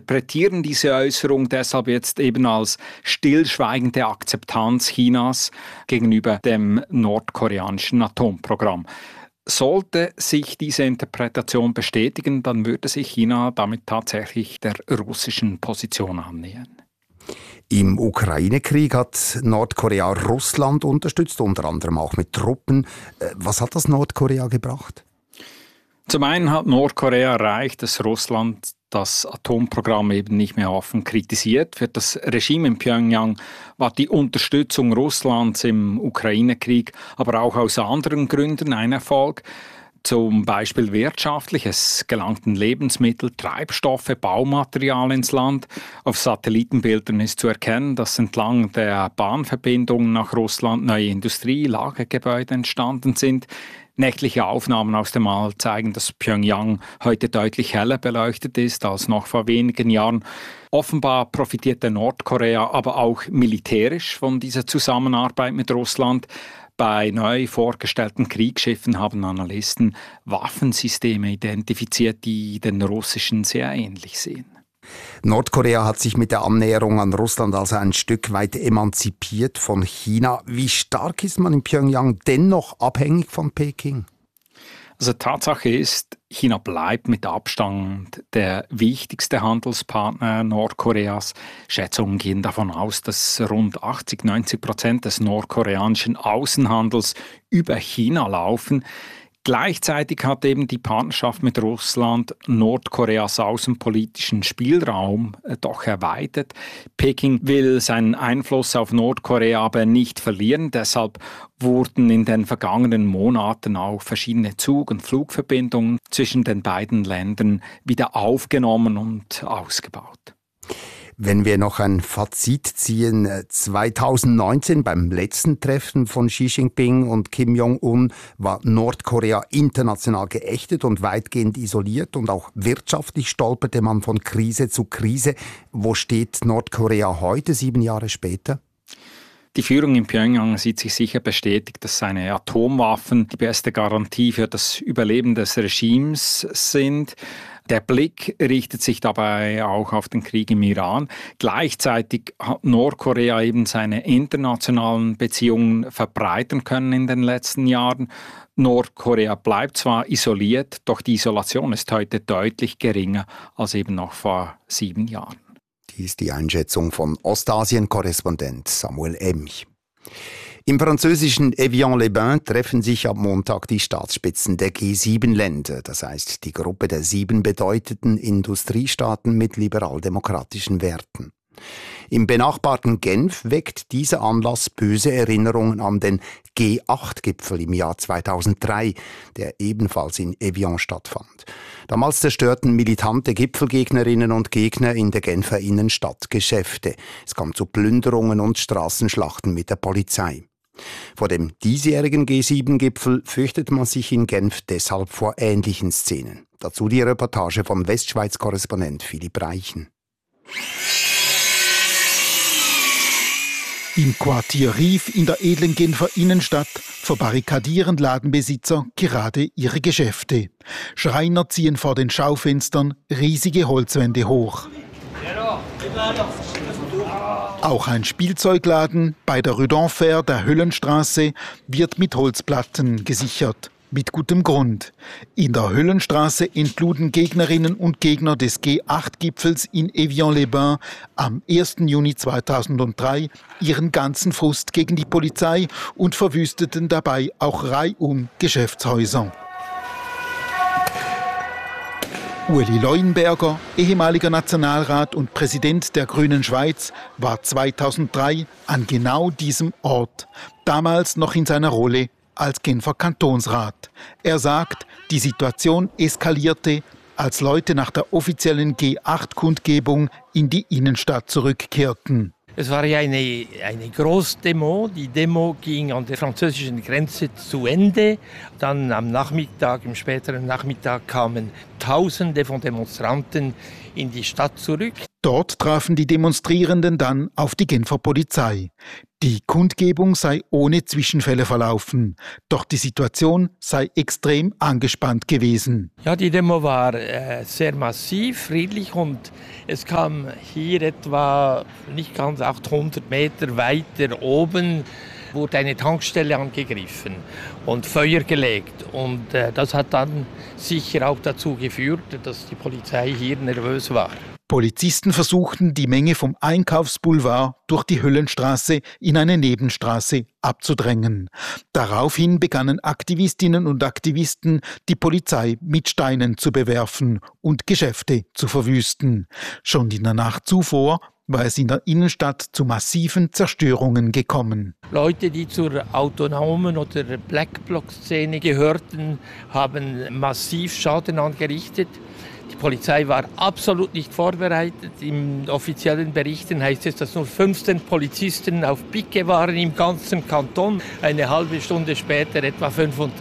interpretieren diese Äußerung deshalb jetzt eben als stillschweigende Akzeptanz Chinas gegenüber dem nordkoreanischen Atomprogramm. Sollte sich diese Interpretation bestätigen, dann würde sich China damit tatsächlich der russischen Position annähern. Im Ukraine-Krieg hat Nordkorea Russland unterstützt, unter anderem auch mit Truppen. Was hat das Nordkorea gebracht? Zum einen hat Nordkorea erreicht, dass Russland das Atomprogramm eben nicht mehr offen kritisiert. Für das Regime in Pjöngjang war die Unterstützung Russlands im Ukraine-Krieg aber auch aus anderen Gründen ein Erfolg. Zum Beispiel wirtschaftlich. Es gelangten Lebensmittel, Treibstoffe, Baumaterial ins Land. Auf Satellitenbildern ist zu erkennen, dass entlang der Bahnverbindungen nach Russland neue Industrielagergebäude entstanden sind. Nächtliche Aufnahmen aus dem All zeigen, dass Pjöngjang heute deutlich heller beleuchtet ist als noch vor wenigen Jahren. Offenbar profitierte Nordkorea aber auch militärisch von dieser Zusammenarbeit mit Russland. Bei neu vorgestellten Kriegsschiffen haben Analysten Waffensysteme identifiziert, die den russischen sehr ähnlich sehen. Nordkorea hat sich mit der Annäherung an Russland also ein Stück weit emanzipiert von China. Wie stark ist man in Pjöngjang dennoch abhängig von Peking? Also Tatsache ist, China bleibt mit Abstand der wichtigste Handelspartner Nordkoreas. Schätzungen gehen davon aus, dass rund 80-90% des nordkoreanischen Außenhandels über China laufen. Gleichzeitig hat eben die Partnerschaft mit Russland Nordkoreas außenpolitischen Spielraum doch erweitert. Peking will seinen Einfluss auf Nordkorea aber nicht verlieren. Deshalb wurden in den vergangenen Monaten auch verschiedene Zug- und Flugverbindungen zwischen den beiden Ländern wieder aufgenommen und ausgebaut. Wenn wir noch ein Fazit ziehen, 2019 beim letzten Treffen von Xi Jinping und Kim Jong-un war Nordkorea international geächtet und weitgehend isoliert und auch wirtschaftlich stolperte man von Krise zu Krise. Wo steht Nordkorea heute, 7 Jahre später? Die Führung in Pjöngjang sieht sich sicher bestätigt, dass seine Atomwaffen die beste Garantie für das Überleben des Regimes sind. Der Blick richtet sich dabei auch auf den Krieg im Iran. Gleichzeitig hat Nordkorea eben seine internationalen Beziehungen verbreitern können in den letzten Jahren. Nordkorea bleibt zwar isoliert, doch die Isolation ist heute deutlich geringer als eben noch vor 7 Jahren. Dies ist die Einschätzung von Ostasien-Korrespondent Samuel Emch. Im französischen Evian-les-Bains treffen sich am Montag die Staatsspitzen der G7-Länder, das heißt die Gruppe der 7 bedeutenden Industriestaaten mit liberaldemokratischen Werten. Im benachbarten Genf weckt dieser Anlass böse Erinnerungen an den G8-Gipfel im Jahr 2003, der ebenfalls in Evian stattfand. Damals zerstörten militante Gipfelgegnerinnen und Gegner in der Genfer Innenstadt Geschäfte. Es kam zu Plünderungen und Straßenschlachten mit der Polizei. Vor dem diesjährigen G7-Gipfel fürchtet man sich in Genf deshalb vor ähnlichen Szenen. Dazu die Reportage von Westschweiz-Korrespondent Philipp Reichen. Im Quartier Rief in der edlen Genfer Innenstadt verbarrikadieren Ladenbesitzer gerade ihre Geschäfte. Schreiner ziehen vor den Schaufenstern riesige Holzwände hoch. Auch ein Spielzeugladen bei der Rue d'Enfer der Höllenstraße wird mit Holzplatten gesichert. Mit gutem Grund. In der Höllenstraße entluden Gegnerinnen und Gegner des G8-Gipfels in Evian-les-Bains am 1. Juni 2003 ihren ganzen Frust gegen die Polizei und verwüsteten dabei auch reihum Geschäftshäuser. Ueli Leuenberger, ehemaliger Nationalrat und Präsident der Grünen Schweiz, war 2003 an genau diesem Ort, damals noch in seiner Rolle als Genfer Kantonsrat. Er sagt, die Situation eskalierte, als Leute nach der offiziellen G8-Kundgebung in die Innenstadt zurückkehrten. Es war ja eine Großdemo. Die Demo ging an der französischen Grenze zu Ende. Dann am späteren Nachmittag kamen Tausende von Demonstranten in die Stadt zurück. Dort trafen die Demonstrierenden dann auf die Genfer Polizei. Die Kundgebung sei ohne Zwischenfälle verlaufen, doch die Situation sei extrem angespannt gewesen. Ja, die Demo war sehr massiv, friedlich und es kam hier etwa nicht ganz 800 Meter weiter oben, wurde eine Tankstelle angegriffen und Feuer gelegt. Und das hat dann sicher auch dazu geführt, dass die Polizei hier nervös war. Polizisten versuchten, die Menge vom Einkaufsboulevard durch die Höllenstraße in eine Nebenstraße abzudrängen. Daraufhin begannen Aktivistinnen und Aktivisten, die Polizei mit Steinen zu bewerfen und Geschäfte zu verwüsten. Schon in der Nacht zuvor war es in der Innenstadt zu massiven Zerstörungen gekommen. Leute, die zur autonomen oder Black-Bloc-Szene gehörten, haben massiv Schaden angerichtet. Die Polizei war absolut nicht vorbereitet. In offiziellen Berichten heißt es, dass nur 15 Polizisten auf Picke waren im ganzen Kanton. Eine halbe Stunde später etwa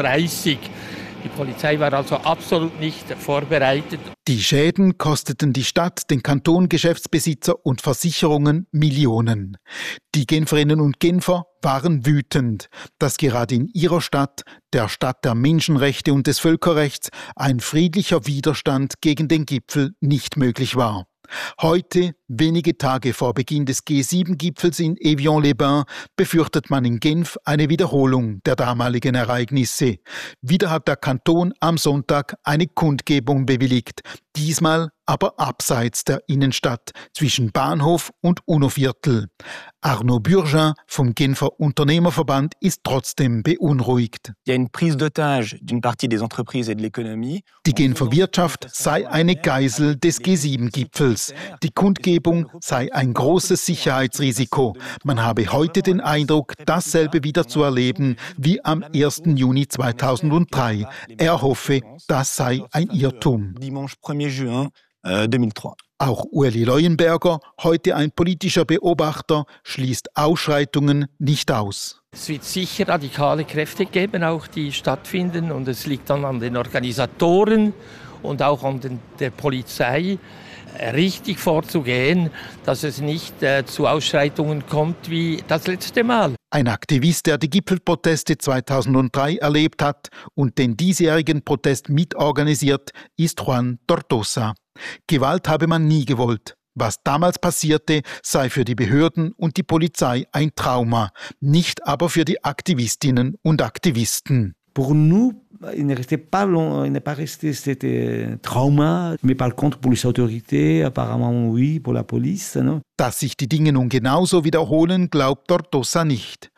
35. Die Polizei war also absolut nicht vorbereitet. Die Schäden kosteten die Stadt, den Kanton, Geschäftsbesitzer und Versicherungen Millionen. Die Genferinnen und Genfer waren wütend, dass gerade in ihrer Stadt, der Stadt der Menschenrechte und des Völkerrechts, ein friedlicher Widerstand gegen den Gipfel nicht möglich war. Heute, wenige Tage vor Beginn des G7-Gipfels in Évian-les-Bains, befürchtet man in Genf eine Wiederholung der damaligen Ereignisse. Wieder hat der Kanton am Sonntag eine Kundgebung bewilligt, diesmal aber abseits der Innenstadt, zwischen Bahnhof und UNO-Viertel. Arnaud Burgin vom Genfer Unternehmerverband ist trotzdem beunruhigt. Il y a une prise d'otage d'une partie des entreprises et de l'économie. Die Genfer Wirtschaft sei eine Geisel des G7-Gipfels. Die Kundgebung sei ein großes Sicherheitsrisiko. Man habe heute den Eindruck, dasselbe wieder zu erleben wie am 1. Juni 2003. Er hoffe, das sei ein Irrtum. Dimanche 1er juin 2003. Auch Ueli Leuenberger, heute ein politischer Beobachter, schließt Ausschreitungen nicht aus. Es wird sicher radikale Kräfte geben, auch die stattfinden. Und es liegt dann an den Organisatoren und auch an der Polizei, richtig vorzugehen, dass es nicht zu Ausschreitungen kommt wie das letzte Mal. Ein Aktivist, der die Gipfelproteste 2003 erlebt hat und den diesjährigen Protest mitorganisiert, ist Juan Tortosa. Gewalt habe man nie gewollt. Was damals passierte, sei für die Behörden und die Polizei ein Trauma, nicht aber für die Aktivistinnen und Aktivisten. Pour nous, il n'est pas resté cet trauma, mais par contre pour les autorités, apparemment oui, pour la police. Non? Dass sich die Dinge nun genauso wiederholen, glaubt Tortosa nicht.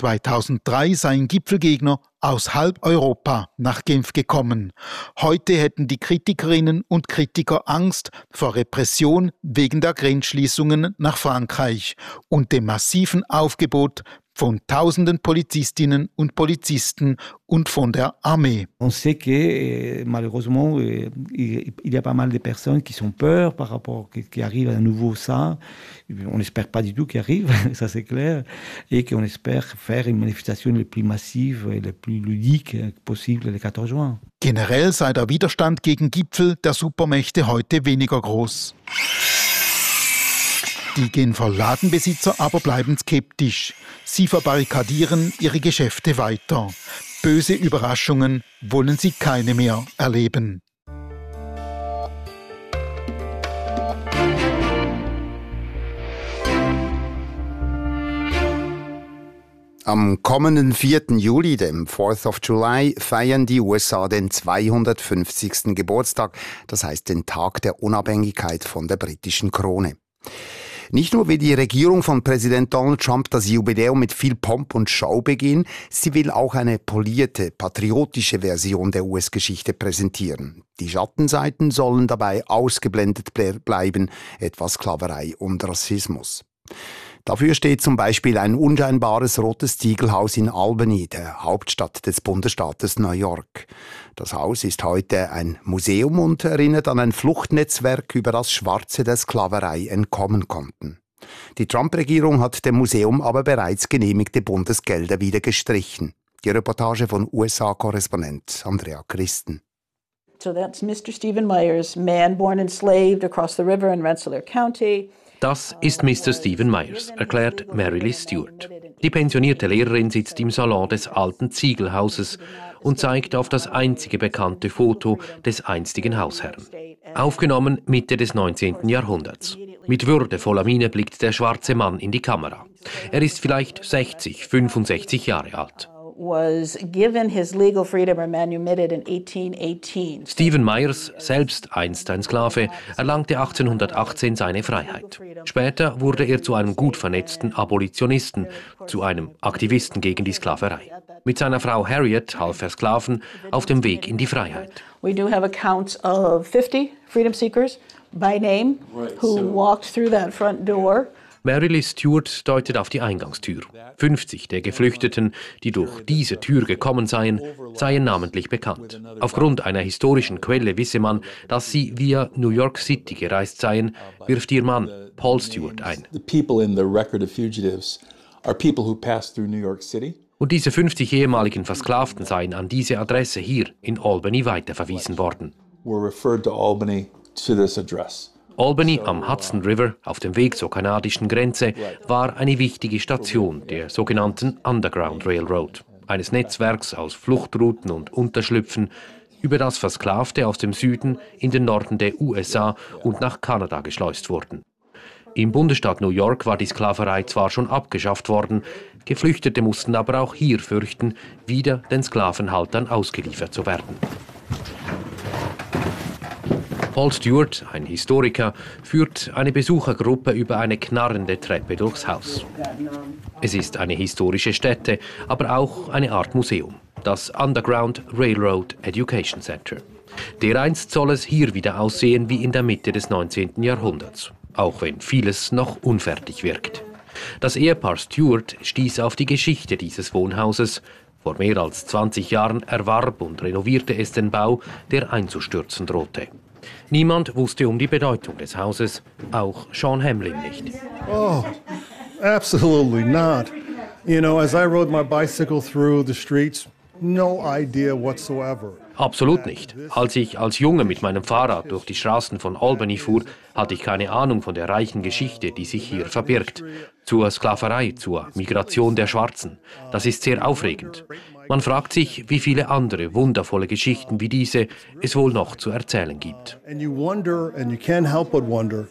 2003 seien Gipfelgegner aus halb Europa nach Genf gekommen. Heute hätten die Kritikerinnen und Kritiker Angst vor Repression wegen der Grenzschließungen nach Frankreich und dem massiven Aufgebot von tausenden Polizistinnen und Polizisten und von der Armee. On sait que malheureusement il y a pas mal de personnes qui sont peur par rapport qui arrive à nouveau ça. On n'espère pas du tout qu'il arrive, ça c'est clair, et qu'on espère faire une manifestation la plus massive et la plus ludique possible le 14 juin. Generell sei der Widerstand gegen Gipfel der Supermächte heute weniger groß. Die Genfer Ladenbesitzer aber bleiben skeptisch. Sie verbarrikadieren ihre Geschäfte weiter. Böse Überraschungen wollen sie keine mehr erleben. Am kommenden 4. Juli, dem 4th of July, feiern die USA den 250. Geburtstag, das heißt den Tag der Unabhängigkeit von der britischen Krone. Nicht nur will die Regierung von Präsident Donald Trump das Jubiläum mit viel Pomp und Show begehen, sie will auch eine polierte, patriotische Version der US-Geschichte präsentieren. Die Schattenseiten sollen dabei ausgeblendet bleiben, etwa Sklaverei und Rassismus. Dafür steht zum Beispiel ein unscheinbares rotes Ziegelhaus in Albany, der Hauptstadt des Bundesstaates New York. Das Haus ist heute ein Museum und erinnert an ein Fluchtnetzwerk, über das Schwarze der Sklaverei entkommen konnten. Die Trump-Regierung hat dem Museum aber bereits genehmigte Bundesgelder wieder gestrichen. Die Reportage von USA-Korrespondent Andrea Christen. So that's Mr. Stephen Myers, man born enslaved across the river in Rensselaer County. Das ist Mr. Stephen Myers, erklärt Mary Liz Stewart. Die pensionierte Lehrerin sitzt im Salon des alten Ziegelhauses und zeigt auf das einzige bekannte Foto des einstigen Hausherrn. Aufgenommen Mitte des 19. Jahrhunderts. Mit würdevoller Miene blickt der schwarze Mann in die Kamera. Er ist vielleicht 60, 65 Jahre alt. Stephen Myers, selbst einst ein Sklave, erlangte 1818 seine Freiheit. Später wurde er zu einem gut vernetzten Abolitionisten, zu einem Aktivisten gegen die Sklaverei. Mit seiner Frau Harriet half er Sklaven auf dem Weg in die Freiheit. We do have accounts of 50 freedom seekers by name who walked through that front door. Mary Liz Stewart deutet auf die Eingangstür. 50 der Geflüchteten, die durch diese Tür gekommen seien namentlich bekannt. Aufgrund einer historischen Quelle wisse man, dass sie via New York City gereist seien, wirft ihr Mann Paul Stewart ein. Und diese 50 ehemaligen Versklavten seien an diese Adresse hier in Albany weiterverwiesen worden. Albany am Hudson River auf dem Weg zur kanadischen Grenze war eine wichtige Station der sogenannten Underground Railroad, eines Netzwerks aus Fluchtrouten und Unterschlüpfen, über das Versklavte aus dem Süden in den Norden der USA und nach Kanada geschleust wurden. Im Bundesstaat New York war die Sklaverei zwar schon abgeschafft worden, Geflüchtete mussten aber auch hier fürchten, wieder den Sklavenhaltern ausgeliefert zu werden. Paul Stewart, ein Historiker, führt eine Besuchergruppe über eine knarrende Treppe durchs Haus. Es ist eine historische Stätte, aber auch eine Art Museum, das Underground Railroad Education Center. Dereinst soll es hier wieder aussehen wie in der Mitte des 19. Jahrhunderts, auch wenn vieles noch unfertig wirkt. Das Ehepaar Stewart stieß auf die Geschichte dieses Wohnhauses. Vor mehr als 20 Jahren erwarb und renovierte es den Bau, der einzustürzen drohte. Niemand wusste um die Bedeutung des Hauses, auch Sean Hamlin nicht. Oh, absolutely not. You know, as I rode my bicycle through the streets, no idea whatsoever. Absolut nicht. Als ich als Junge mit meinem Fahrrad durch die Straßen von Albany fuhr, hatte ich keine Ahnung von der reichen Geschichte, die sich hier verbirgt. Zur Sklaverei, zur Migration der Schwarzen. Das ist sehr aufregend. Man fragt sich, wie viele andere wundervolle Geschichten wie diese es wohl noch zu erzählen gibt. And you wonder, and you can't help but wonder,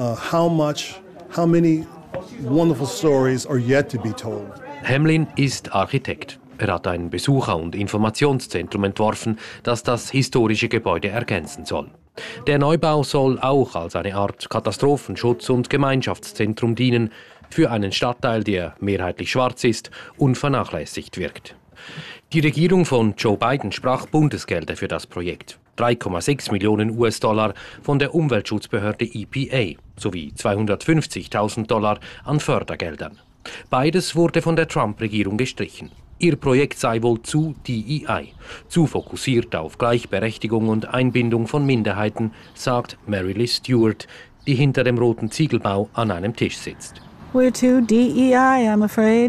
how many wonderful stories are yet to be told. Hamlin ist Architekt. Er hat ein Besucher- und Informationszentrum entworfen, das das historische Gebäude ergänzen soll. Der Neubau soll auch als eine Art Katastrophenschutz- und Gemeinschaftszentrum dienen, für einen Stadtteil, der mehrheitlich schwarz ist und vernachlässigt wirkt. Die Regierung von Joe Biden sprach Bundesgelder für das Projekt. 3,6 Millionen US-Dollar von der Umweltschutzbehörde EPA sowie $250.000 an Fördergeldern. Beides wurde von der Trump-Regierung gestrichen. Ihr Projekt sei wohl zu DEI, zu fokussiert auf Gleichberechtigung und Einbindung von Minderheiten, sagt Mary Liz Stewart, die hinter dem roten Ziegelbau an einem Tisch sitzt. We're too DEI, I'm afraid,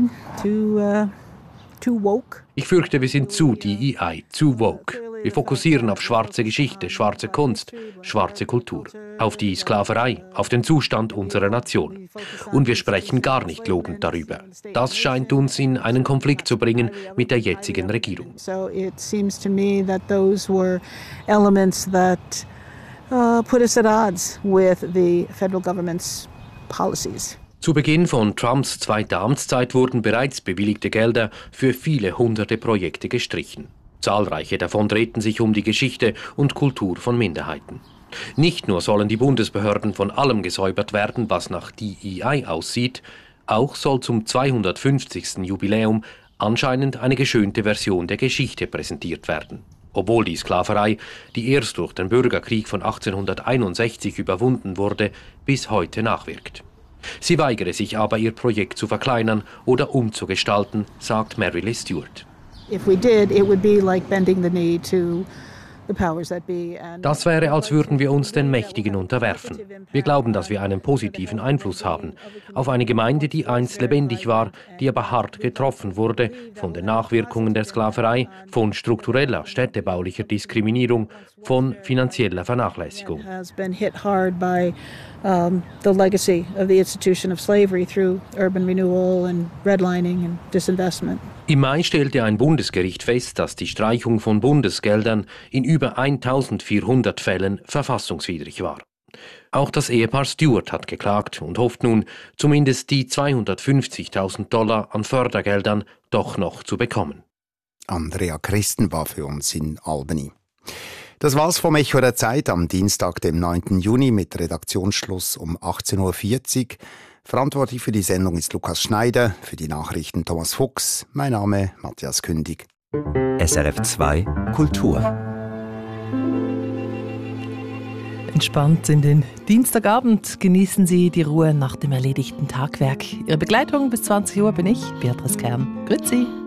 too woke. Ich fürchte, wir sind zu DEI, zu woke. Wir fokussieren auf schwarze Geschichte, schwarze Kunst, schwarze Kultur, auf die Sklaverei, auf den Zustand unserer Nation. Und wir sprechen gar nicht lobend darüber. Das scheint uns in einen Konflikt zu bringen mit der jetzigen Regierung. So it seems to me that those were elements that put us at odds with the federal government's policies. Zu Beginn von Trumps zweiter Amtszeit wurden bereits bewilligte Gelder für viele hunderte Projekte gestrichen. Zahlreiche davon drehten sich um die Geschichte und Kultur von Minderheiten. Nicht nur sollen die Bundesbehörden von allem gesäubert werden, was nach DEI aussieht, auch soll zum 250. Jubiläum anscheinend eine geschönte Version der Geschichte präsentiert werden. Obwohl die Sklaverei, die erst durch den Bürgerkrieg von 1861 überwunden wurde, bis heute nachwirkt. Sie weigere sich aber, ihr Projekt zu verkleinern oder umzugestalten, sagt Mary Liz Stewart. If we did, it would be like bending the knee to Das wäre, als würden wir uns den Mächtigen unterwerfen. Wir glauben, dass wir einen positiven Einfluss haben auf eine Gemeinde, die einst lebendig war, die aber hart getroffen wurde von den Nachwirkungen der Sklaverei, von struktureller städtebaulicher Diskriminierung, von finanzieller Vernachlässigung. The legacy of the institution of slavery through urban renewal and redlining and disinvestment. Im Mai stellte ein Bundesgericht fest, dass die Streichung von Bundesgeldern in über 1400 Fällen verfassungswidrig war. Auch das Ehepaar Stewart hat geklagt und hofft nun, zumindest die $250.000 an Fördergeldern doch noch zu bekommen. Andrea Christen war für uns in Albany. Das war's vom Echo der Zeit am Dienstag, dem 9. Juni mit Redaktionsschluss um 18.40 Uhr. Verantwortlich für die Sendung ist Lukas Schneider, für die Nachrichten Thomas Fuchs. Mein Name Matthias Kündig. SRF 2 Kultur. Entspannt in den Dienstagabend genießen Sie die Ruhe nach dem erledigten Tagwerk. Ihre Begleitung bis 20 Uhr bin ich, Beatrice Kern. Grüezi.